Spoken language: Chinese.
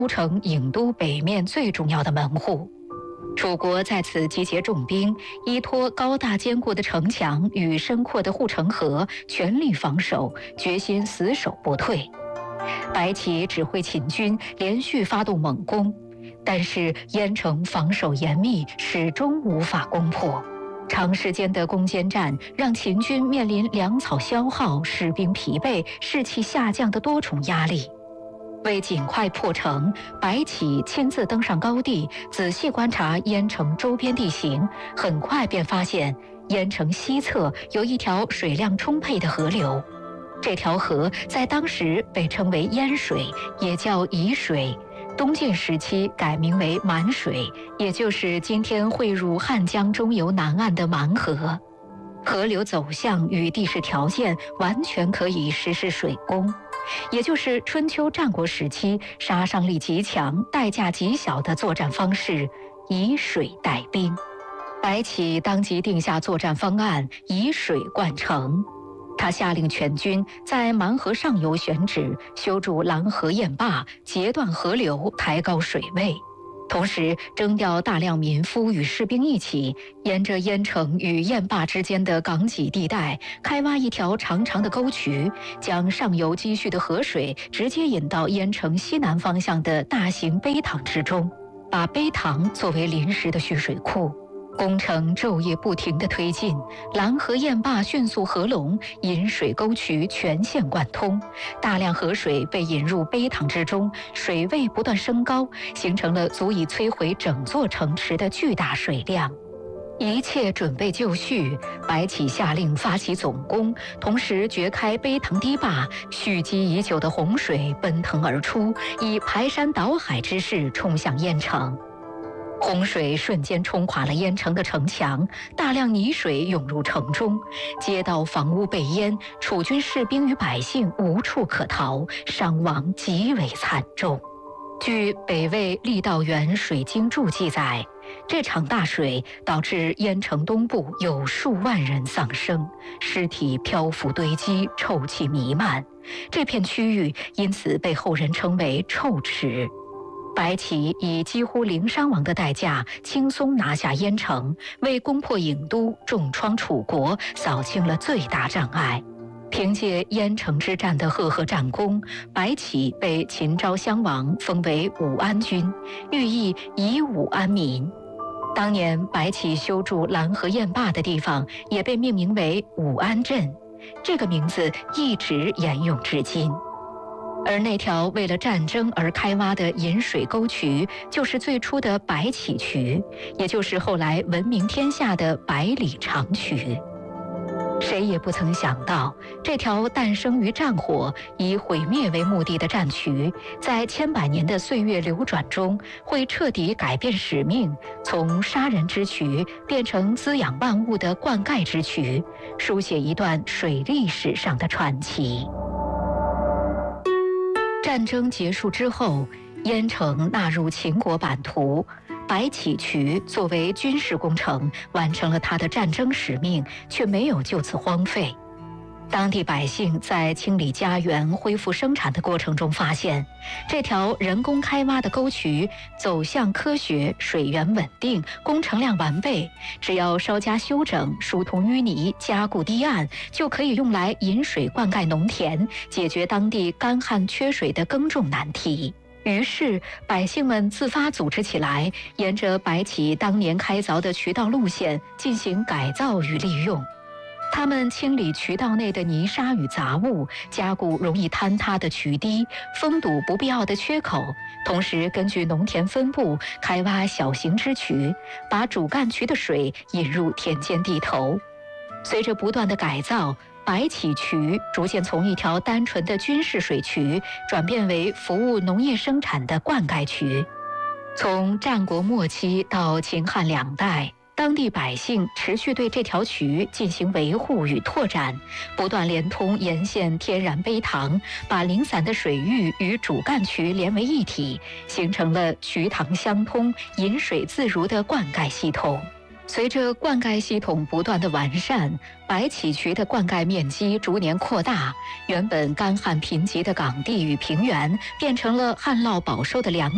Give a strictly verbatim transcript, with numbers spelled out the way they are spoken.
都城郢都北面最重要的门户。楚国在此集结重兵，依托高大坚固的城墙与深阔的护城河，全力防守，决心死守不退。白起指挥秦军连续发动猛攻，但是郢城防守严密，始终无法攻破。长时间的攻坚战让秦军面临粮草消耗、士兵疲惫、士气下降的多重压力。为尽快破城，白起亲自登上高地，仔细观察郢城周边地形，很快便发现郢城西侧有一条水量充沛的河流。这条河在当时被称为鄢水，也叫沂水。东晋时期改名为满水，也就是今天汇入汉江中游南岸的蛮河。河流走向与地势条件完全可以实施水攻，也就是春秋战国时期杀伤力极强、代价极小的作战方式——以水带兵。白起当即定下作战方案，以水灌城。他下令全军在蛮河上游选址修筑拦河堰坝，截断河流，抬高水位。同时征调大量民夫与士兵一起，沿着鄢城与堰坝之间的港脊地带开挖一条长长的沟渠，将上游积蓄的河水直接引到鄢城西南方向的大型陂塘之中，把陂塘作为临时的蓄水库。工程昼夜不停地推进，拦河堰坝迅速合拢，引水沟渠全线贯通，大量河水被引入陂塘之中，水位不断升高，形成了足以摧毁整座城池的巨大水量。一切准备就绪，白起下令发起总攻，同时掘开陂塘堤坝，蓄积已久的洪水奔腾而出，以排山倒海之势冲向鄢城。洪水瞬间冲垮了鄢城的城墙，大量泥水涌入城中，街道房屋被淹，楚军士兵与百姓无处可逃，伤亡极为惨重。据北魏郦道元《水经注》记载，这场大水导致鄢城东部有数万人丧生，尸体漂浮堆积，臭气弥漫，这片区域因此被后人称为臭池。白起以几乎零伤亡的代价轻松拿下鄢城，为攻破郢都、重创楚国扫清了最大障碍。凭借鄢城之战的赫赫战功，白起被秦昭襄王封为武安君，寓意以武安民。当年白起修筑拦河堰坝的地方也被命名为武安镇，这个名字一直沿用至今。而那条为了战争而开挖的引水沟渠，就是最初的白起渠，也就是后来闻名天下的百里长渠。谁也不曾想到，这条诞生于战火、以毁灭为目的的战渠，在千百年的岁月流转中，会彻底改变使命，从杀人之渠变成滋养万物的灌溉之渠，书写一段水利史上的传奇。战争结束之后，鄢城纳入秦国版图，白起渠作为军事工程，完成了他的战争使命，却没有就此荒废。当地百姓在清理家园、恢复生产的过程中发现，这条人工开挖的沟渠走向科学，水源稳定，工程量完备，只要稍加修整、疏通淤泥、加固堤岸，就可以用来引水灌溉农田，解决当地干旱缺水的耕种难题。于是百姓们自发组织起来，沿着白起当年开凿的渠道路线进行改造与利用。他们清理渠道内的泥沙与杂物，加固容易坍塌的渠堤，封堵不必要的缺口，同时根据农田分布开挖小型支渠，把主干渠的水引入田间地头。随着不断的改造，白起渠逐渐从一条单纯的军事水渠转变为服务农业生产的灌溉渠。从战国末期到秦汉两代，当地百姓持续对这条渠进行维护与拓展，不断连通沿线天然陂塘，把零散的水域与主干渠连为一体，形成了渠塘相通、引水自如的灌溉系统。随着灌溉系统不断的完善，白起渠的灌溉面积逐年扩大，原本干旱贫瘠的港地与平原变成了旱涝保收的良